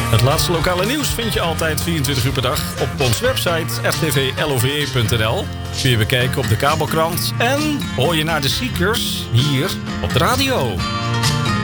Het laatste lokale nieuws vind je altijd 24 uur per dag op onze website rtvlove.nl. Kun je bekijken op de kabelkrant en hoor je naar de Seekers hier op de radio.